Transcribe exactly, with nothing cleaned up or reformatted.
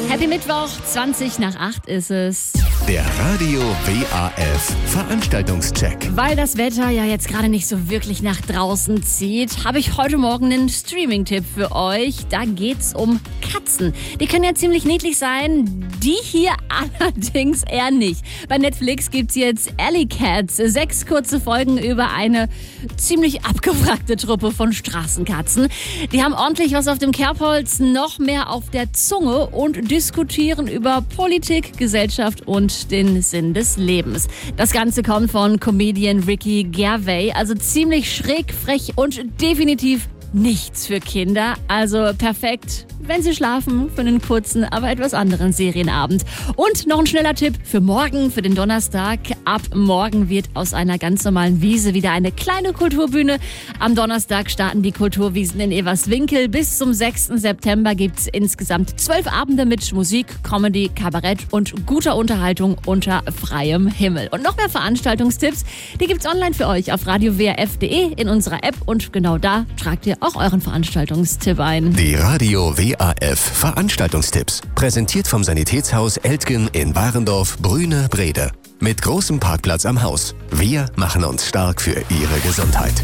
Happy Mittwoch, zwanzig nach acht ist es. Der Radio W A F Veranstaltungscheck. Weil das Wetter ja jetzt gerade nicht so wirklich nach draußen zieht, habe ich heute Morgen einen Streaming-Tipp für euch. Da geht's um Katzen. Die können ja ziemlich niedlich sein, die hier allerdings eher nicht. Bei Netflix gibt's jetzt Alley Cats. Sechs kurze Folgen über eine ziemlich abgewrackte Truppe von Straßenkatzen. Die haben ordentlich was auf dem Kerbholz, noch mehr auf der Zunge und diskutieren über Politik, Gesellschaft und den Sinn des Lebens. Das Ganze kommt von Comedian Ricky Gervais, also ziemlich schräg, frech und definitiv nichts für Kinder. Also perfekt, wenn sie schlafen, für einen kurzen, aber etwas anderen Serienabend. Und noch ein schneller Tipp für morgen, für den Donnerstag. Ab morgen wird aus einer ganz normalen Wiese wieder eine kleine Kulturbühne. Am Donnerstag starten die Kulturwiesen in Everswinkel. Bis zum sechsten September gibt es insgesamt zwölf Abende mit Musik, Comedy, Kabarett und guter Unterhaltung unter freiem Himmel. Und noch mehr Veranstaltungstipps, die gibt's online für euch auf radio w a f punkt d e in unserer App. Und genau da tragt ihr auch euren Veranstaltungstipp ein. Die Radio W A F Veranstaltungstipps. Präsentiert vom Sanitätshaus Eltgen in Warendorf, Brüne, Brede. Mit großem Parkplatz am Haus. Wir machen uns stark für Ihre Gesundheit.